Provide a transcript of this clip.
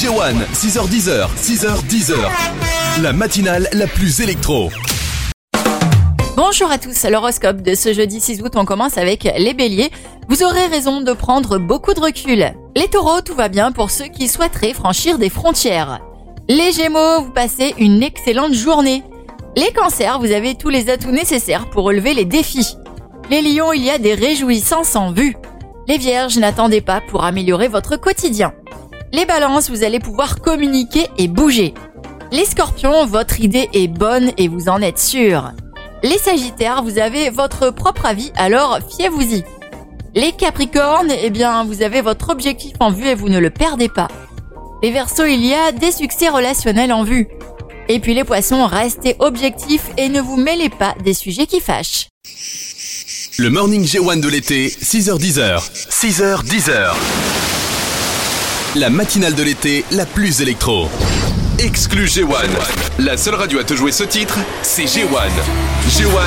G1, 6h10, 6h10. La matinale la plus électro. Bonjour à tous, l'horoscope de ce jeudi 6 août, on commence avec les béliers. Vous aurez raison de prendre beaucoup de recul. Les taureaux, tout va bien pour ceux qui souhaiteraient franchir des frontières. Les gémeaux, vous passez une excellente journée. Les cancers, vous avez tous les atouts nécessaires pour relever les défis. Les lions, il y a des réjouissances en vue. Les vierges, n'attendez pas pour améliorer votre quotidien. Les balances, vous allez pouvoir communiquer et bouger. Les scorpions, votre idée est bonne et vous en êtes sûr. Les sagittaires, vous avez votre propre avis, alors fiez-vous-y. Les capricornes, vous avez votre objectif en vue et vous ne le perdez pas. Les verseaux, il y a des succès relationnels en vue. Et puis les poissons, restez objectifs et ne vous mêlez pas des sujets qui fâchent. Le morning G1 de l'été, 6h10. 6h10. La matinale de l'été la plus électro. Exclu G1. La seule radio à te jouer ce titre, c'est G1. G1.